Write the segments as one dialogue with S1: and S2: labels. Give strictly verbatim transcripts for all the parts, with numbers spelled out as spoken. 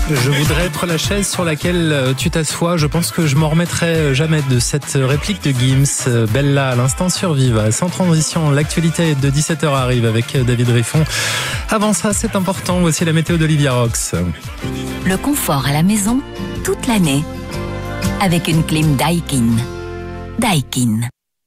S1: Je voudrais être la chaise sur laquelle tu t'assois. Je pense que je m'en remettrai jamais de cette réplique de Gims. Bella, à l'instant sur Viva. Sans transition, l'actualité de dix-sept heures arrive avec David Riffon. Avant ça, c'est important. Voici la météo d'Olivia Rox.
S2: Le confort à la maison, toute l'année. Avec une clim Daikin. Daikin.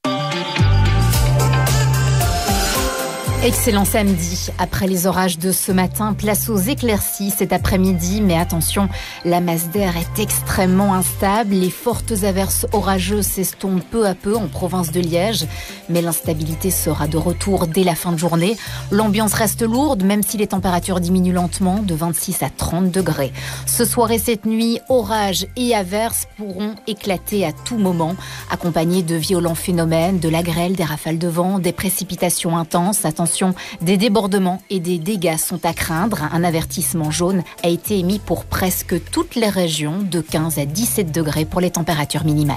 S3: Excellent samedi. Après les orages de ce matin, place aux éclaircies cet après-midi. Mais attention, la masse d'air est extrêmement instable. Les fortes averses orageuses s'estompent peu à peu en province de Liège. Mais l'instabilité sera de retour dès la fin de journée. L'ambiance reste lourde, même si les températures diminuent lentement de vingt-six à trente degrés. Ce soir et cette nuit, orages et averses pourront éclater à tout moment, accompagnés de violents phénomènes, de la grêle, des rafales de vent, des précipitations intenses. Attention, des débordements et des dégâts sont à craindre. Un avertissement jaune a été émis pour presque toutes les régions, de quinze à dix-sept degrés pour les températures minimales.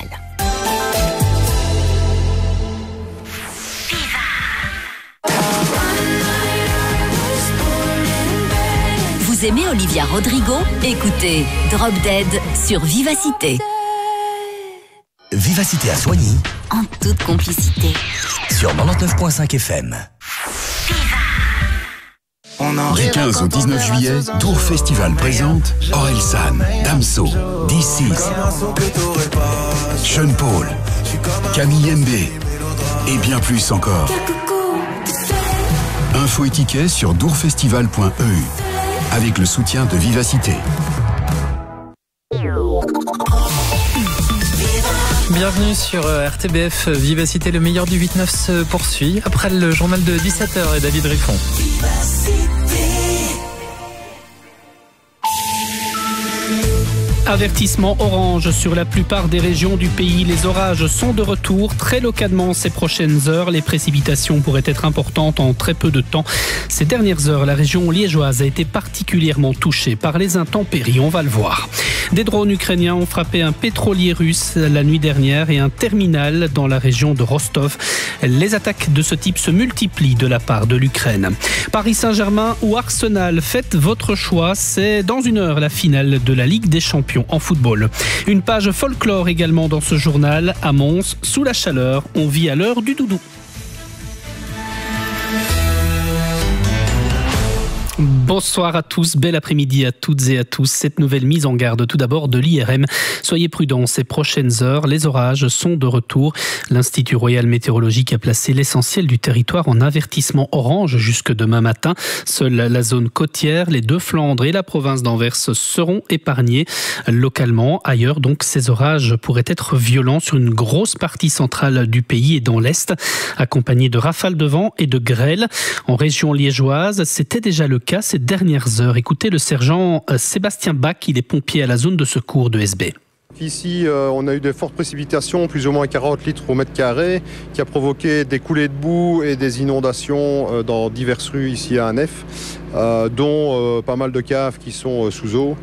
S2: Vous aimez Olivia Rodrigo? Écoutez Drop Dead sur Vivacité.
S4: Vivacité à Soigny.
S2: En toute complicité.
S4: Sur quatre-vingt-dix-neuf virgule cinq F M.
S5: Du quinze au dix-neuf juillet, Dour Festival présente Orelsan, Damso, D six, Sean Paul, Camille M B et bien plus encore. Info et tickets sur dourfestival point e u avec le soutien de Vivacité.
S1: Bienvenue sur R T B F Vivacité, le meilleur du huit neuf se poursuit. Après le journal de dix-sept heures et David Riffon.
S6: Avertissement orange sur la plupart des régions du pays. Les orages sont de retour très localement ces prochaines heures. Les précipitations pourraient être importantes en très peu de temps. Ces dernières heures, la région liégeoise a été particulièrement touchée par les intempéries. On va le voir. Des drones ukrainiens ont frappé un pétrolier russe la nuit dernière et un terminal dans la région de Rostov. Les attaques de ce type se multiplient de la part de l'Ukraine. Paris Saint-Germain ou Arsenal, faites votre choix. C'est dans une heure la finale de la Ligue des Champions en football. Une page folklore également dans ce journal. À Mons, sous la chaleur, on vit à l'heure du doudou. Bonsoir à tous, bel après-midi à toutes et à tous. Cette nouvelle mise en garde tout d'abord de l'I R M. Soyez prudents ces prochaines heures, les orages sont de retour. L'Institut Royal Météorologique a placé l'essentiel du territoire en avertissement orange jusque demain matin. Seule la zone côtière, les deux Flandres et la province d'Anvers seront épargnés. Localement, ailleurs donc, ces orages pourraient être violents sur une grosse partie centrale du pays et dans l'Est, accompagnés de rafales de vent et de grêle. En région liégeoise, c'était déjà le cas ces dernières heures. Écoutez le sergent Sébastien Bach, il est pompier à la zone de secours de S B.
S7: Ici, euh, on a eu de fortes précipitations, plus ou moins quarante litres au mètre carré, qui a provoqué des coulées de boue et des inondations euh, dans diverses rues ici à Anef, euh, dont euh, pas mal de caves qui sont euh, sous eau.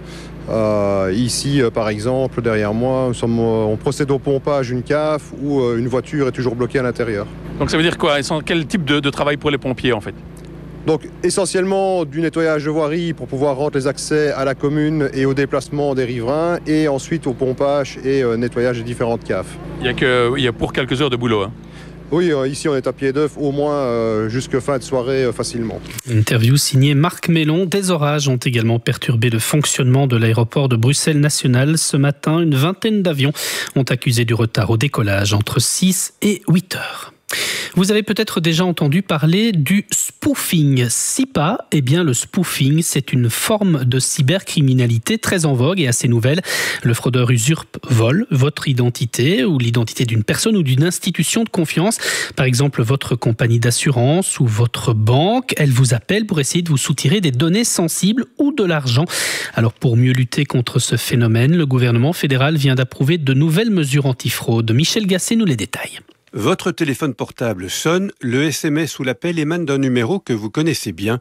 S7: Euh, ici, euh, par exemple, derrière moi, nous sommes, euh, on procède au pompage d'une cave où euh, une voiture est toujours bloquée à l'intérieur.
S8: Donc ça veut dire quoi? Quel type de, de travail pour les pompiers en fait?
S7: Donc essentiellement du nettoyage de voirie pour pouvoir rendre les accès à la commune et au déplacement des riverains, et ensuite au pompage et euh, nettoyage des différentes caves.
S8: Il y a, que, il y a pour quelques heures de boulot hein.
S7: Oui, euh, ici on est à pied d'œuf au moins euh, jusque fin de soirée euh, facilement.
S6: Interview signée Marc Mélon. Des orages ont également perturbé le fonctionnement de l'aéroport de Bruxelles National. Ce matin, une vingtaine d'avions ont accusé du retard au décollage entre six et huit heures. Vous avez peut-être déjà entendu parler du spoofing. Si pas, eh bien le spoofing, c'est une forme de cybercriminalité très en vogue et assez nouvelle. Le fraudeur usurpe, vole votre identité ou l'identité d'une personne ou d'une institution de confiance. Par exemple, votre compagnie d'assurance ou votre banque. Elle vous appelle pour essayer de vous soutirer des données sensibles ou de l'argent. Alors pour mieux lutter contre ce phénomène, le gouvernement fédéral vient d'approuver de nouvelles mesures antifraude. Michel Gasset nous les détaille.
S9: Votre téléphone portable sonne, le S M S ou l'appel émane d'un numéro que vous connaissez bien.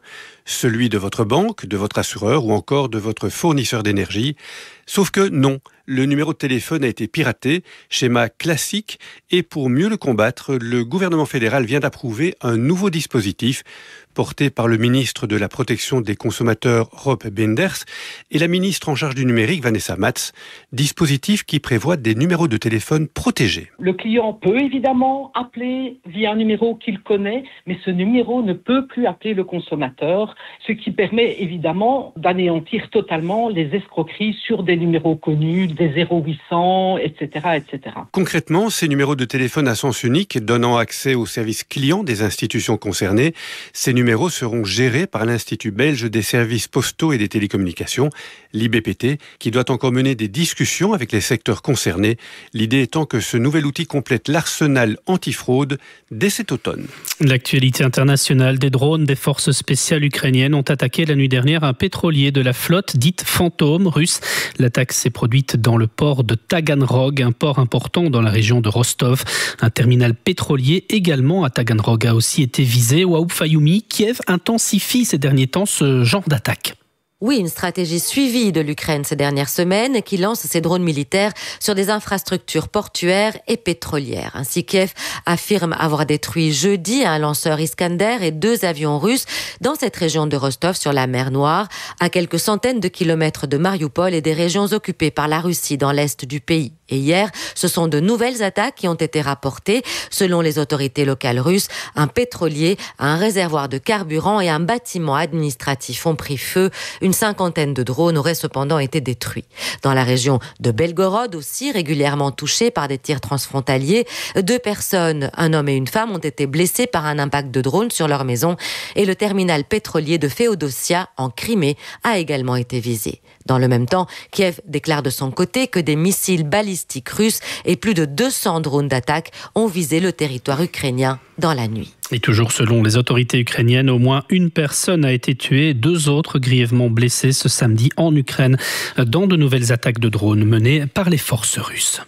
S9: celui de votre banque, de votre assureur ou encore de votre fournisseur d'énergie. Sauf que non, le numéro de téléphone a été piraté, schéma classique, et pour mieux le combattre, le gouvernement fédéral vient d'approuver un nouveau dispositif porté par le ministre de la Protection des consommateurs, Rob Benders, et la ministre en charge du numérique, Vanessa Matz, dispositif qui prévoit des numéros de téléphone protégés.
S10: Le client peut évidemment appeler via un numéro qu'il connaît, mais ce numéro ne peut plus appeler le consommateur, ce qui permet évidemment d'anéantir totalement les escroqueries sur des numéros connus, des zéro huit cents, et cetera, et cetera.
S9: Concrètement, ces numéros de téléphone à sens unique donnant accès aux services clients des institutions concernées, ces numéros seront gérés par l'Institut belge des services postaux et des télécommunications, l'I B P T, qui doit encore mener des discussions avec les secteurs concernés. L'idée étant que ce nouvel outil complète l'arsenal antifraude dès cet automne.
S6: L'actualité internationale, des drones des forces spéciales ukrainiennes ont attaqué la nuit dernière un pétrolier de la flotte dite fantôme russe. L'attaque s'est produite dans le port de Taganrog, un port important dans la région de Rostov. Un terminal pétrolier également à Taganrog a aussi été visé. Waouh Fayoumi, Kiev intensifie ces derniers temps ce genre d'attaque.
S11: Oui, une stratégie suivie de l'Ukraine ces dernières semaines qui lance ses drones militaires sur des infrastructures portuaires et pétrolières. Ainsi, Kiev affirme avoir détruit jeudi un lanceur Iskander et deux avions russes dans cette région de Rostov sur la mer Noire, à quelques centaines de kilomètres de Mariupol et des régions occupées par la Russie dans l'est du pays. Et hier, ce sont de nouvelles attaques qui ont été rapportées. Selon les autorités locales russes, un pétrolier, un réservoir de carburant et un bâtiment administratif ont pris feu. Une cinquantaine de drones auraient cependant été détruits. Dans la région de Belgorod aussi, régulièrement touchée par des tirs transfrontaliers, deux personnes, un homme et une femme, ont été blessées par un impact de drone sur leur maison. Et le terminal pétrolier de Féodossia, en Crimée, a également été visé. Dans le même temps, Kiev déclare de son côté que des missiles balistiques russes et plus de deux cents drones d'attaque ont visé le territoire ukrainien dans la nuit.
S6: Et toujours selon les autorités ukrainiennes, au moins une personne a été tuée, deux autres grièvement blessées ce samedi en Ukraine dans de nouvelles attaques de drones menées par les forces russes.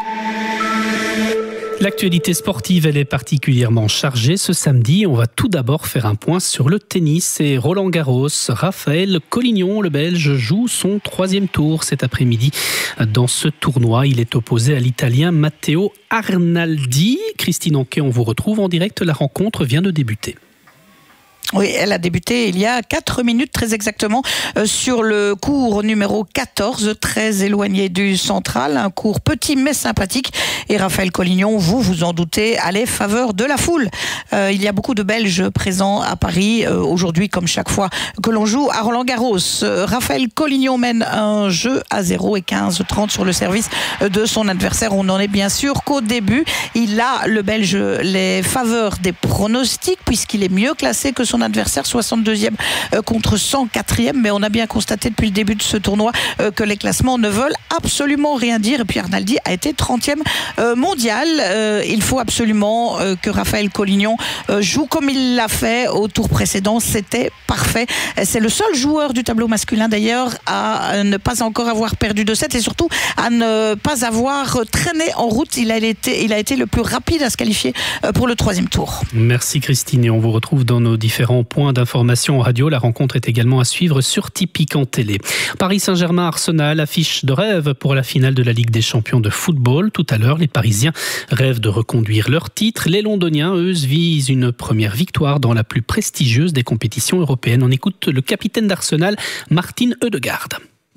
S6: L'actualité sportive, elle est particulièrement chargée ce samedi. On va tout d'abord faire un point sur le tennis et Roland Garros. Raphaël Collignon, le Belge, joue son troisième tour cet après-midi. Dans ce tournoi, il est opposé à l'Italien Matteo Arnaldi. Christine Anquet, on vous retrouve en direct. La rencontre vient de débuter.
S12: Oui, elle a débuté il y a quatre minutes très exactement euh, sur le court numéro quatorze, très éloigné du central, un court petit mais sympathique. Et Raphaël Collignon, vous vous en doutez, a les faveurs de la foule. Euh, il y a beaucoup de Belges présents à Paris euh, aujourd'hui, comme chaque fois que l'on joue à Roland-Garros. Euh, Raphaël Collignon mène un jeu à zéro et quinze trente sur le service de son adversaire. On en est bien sûr qu'au début. Il a, le Belge, les faveurs des pronostics puisqu'il est mieux classé que son adversaire, soixante-deuxième contre cent quatrième, mais on a bien constaté depuis le début de ce tournoi que les classements ne veulent absolument rien dire. Et puis Arnaldi a été trentième mondial. Il faut absolument que Raphaël Collignon joue comme il l'a fait au tour précédent. C'était parfait. C'est le seul joueur du tableau masculin d'ailleurs à ne pas encore avoir perdu de sept et surtout à ne pas avoir traîné en route. Il a été, il a été le plus rapide à se qualifier pour le troisième tour.
S6: Merci Christine et on vous retrouve dans nos différents points d'information en radio. La rencontre est également à suivre sur Tipeee en télé. Paris Saint-Germain-Arsenal, affiche de rêve pour la finale de la Ligue des Champions de football. Tout à l'heure, les Parisiens rêvent de reconduire leur titre. Les Londoniens, eux, visent une première victoire dans la plus prestigieuse des compétitions européennes. On écoute le capitaine d'Arsenal, Martin Ødegaard.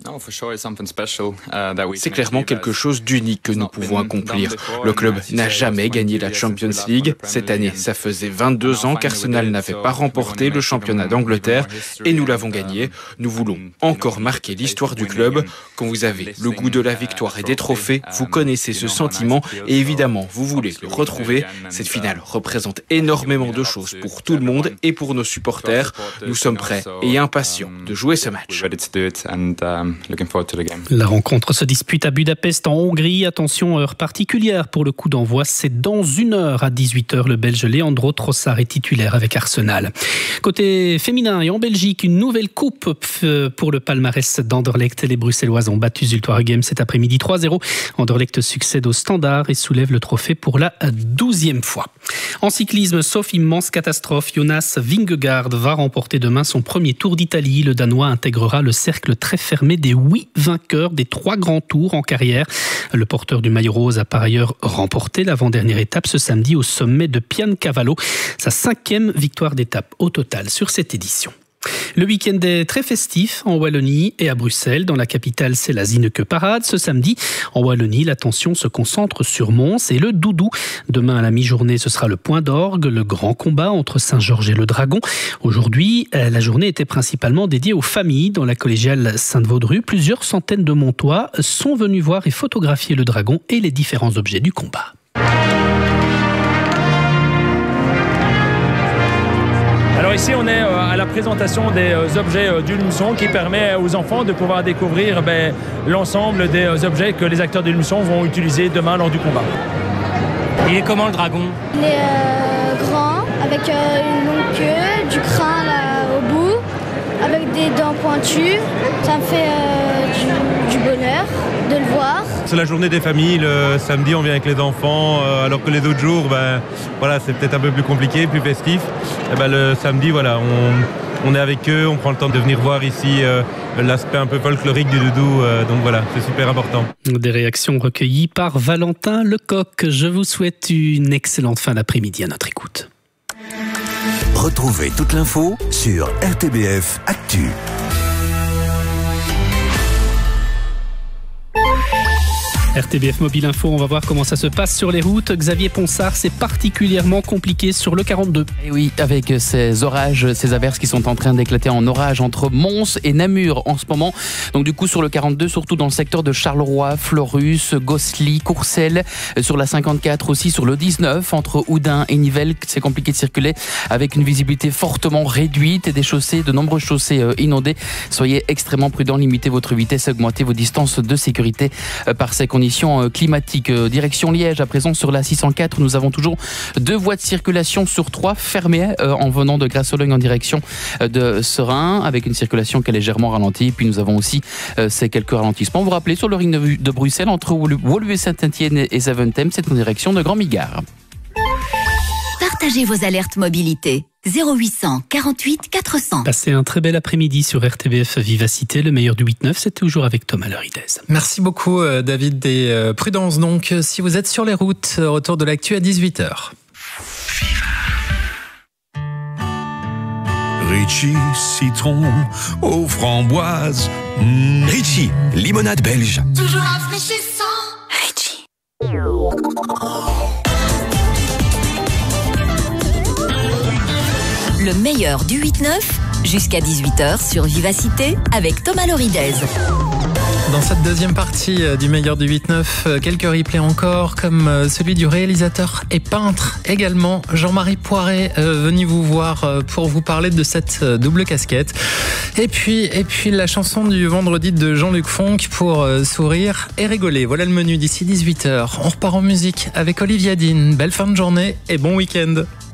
S13: C'est clairement quelque chose d'unique que nous pouvons accomplir. Le club n'a jamais gagné la Champions League. Cette année, ça faisait vingt-deux ans qu'Arsenal n'avait pas remporté le championnat d'Angleterre et nous l'avons gagné. Nous voulons encore marquer l'histoire du club. Quand vous avez le goût de la victoire et des trophées, vous connaissez ce sentiment et évidemment, vous voulez le retrouver. Cette finale représente énormément de choses pour tout le monde et pour nos supporters. Nous sommes prêts et impatients de jouer ce match.
S6: La rencontre se dispute à Budapest en Hongrie. Attention, heure particulière pour le coup d'envoi. C'est dans une heure à dix-huit heures. Le Belge Leandro Trossard est titulaire avec Arsenal. Côté féminin et en Belgique, une nouvelle coupe pour le palmarès d'Anderlecht. Les Bruxelloises ont battu Zultwaregem cet après-midi trois zéro. Anderlecht succède au Standard et soulève le trophée pour la douzième fois. En cyclisme, sauf immense catastrophe, Jonas Vingegaard va remporter demain son premier Tour d'Italie. Le Danois intégrera le cercle très fermé des huit vainqueurs des trois grands tours en carrière. Le porteur du maillot rose a par ailleurs remporté l'avant-dernière étape ce samedi au sommet de Piancavallo. Sa cinquième victoire d'étape au total sur cette édition. Le week-end est très festif en Wallonie et à Bruxelles. Dans la capitale, c'est la Zineke Parade. Ce samedi, en Wallonie, l'attention se concentre sur Mons et le Doudou. Demain, à la mi-journée, ce sera le point d'orgue, le grand combat entre Saint-Georges et le Dragon. Aujourd'hui, la journée était principalement dédiée aux familles. Dans la collégiale Sainte-Vaudrue, plusieurs centaines de Montois sont venus voir et photographier le Dragon et les différents objets du combat.
S14: Alors ici, on est à la présentation des objets d'Ulmson qui permet aux enfants de pouvoir découvrir ben, l'ensemble des objets que les acteurs d'Ulmson vont utiliser demain lors du combat.
S15: Il est comment le dragon?
S16: Il est euh, grand, avec euh, une longue queue, du crin là au bout, avec des dents pointues. Ça me fait euh, du, du bonheur de le voir.
S17: C'est la journée des familles, le samedi on vient avec les enfants, euh, alors que les autres jours, ben, voilà, c'est peut-être un peu plus compliqué, plus festif. Et ben, le samedi, voilà, on, on est avec eux, on prend le temps de venir voir ici euh, l'aspect un peu folklorique du doudou, euh, donc voilà, c'est super important.
S6: Des réactions recueillies par Valentin Lecoq. Je vous souhaite une excellente fin d'après-midi à notre écoute.
S4: Retrouvez toute l'info sur R T B F Actu.
S6: R T B F Mobile Info, on va voir comment ça se passe sur les routes. Xavier Ponsard, c'est particulièrement compliqué sur le quarante-deux.
S18: Et oui, avec ces orages, ces averses qui sont en train d'éclater en orage entre Mons et Namur en ce moment. Donc du coup sur le quarante-deux, surtout dans le secteur de Charleroi, Fleurus, Gosselies, Courcelles, sur la cinquante-quatre aussi, sur le dix-neuf, entre Oudin et Nivelles, c'est compliqué de circuler avec une visibilité fortement réduite et des chaussées, de nombreuses chaussées inondées. Soyez extrêmement prudents, limitez votre vitesse, augmentez vos distances de sécurité par ces conditions climatiques. Direction Liège, à présent sur la six cent quatre, nous avons toujours deux voies de circulation sur trois fermées euh, en venant de Grasse-Sologne en direction de Serein, avec une circulation qui est légèrement ralentie. Puis nous avons aussi euh, ces quelques ralentissements. Vous vous rappelez, sur le ring de, de Bruxelles, entre Woluwe Saint-Étienne et Zaventem, c'est en direction de Grand-Migard.
S2: Partagez vos alertes mobilité. zéro huit cent quarante-huit quatre cents.
S6: Passez un très bel après-midi sur R T B F Vivacité. Le meilleur du huit neuf, c'est toujours avec Thomas Leridez.
S1: Merci beaucoup David. Des prudences donc si vous êtes sur les routes. Retour de l'actu à dix-huit heures.
S5: Ritchie, citron aux framboises. Mmh. Ritchie, limonade belge.
S2: Toujours rafraîchissant. Ritchie. Le meilleur du huit neuf, jusqu'à dix-huit heures sur Vivacité avec Thomas Leridez.
S1: Dans cette deuxième partie du meilleur du huit neuf, quelques replays encore, comme celui du réalisateur et peintre également, Jean-Marie Poiret, euh, venu vous voir pour vous parler de cette double casquette. Et puis, et puis la chanson du vendredi de Jean-Luc Fonck pour euh, sourire et rigoler. Voilà le menu d'ici dix-huit heures. On repart en musique avec Olivia Dean. Belle fin de journée et bon week-end.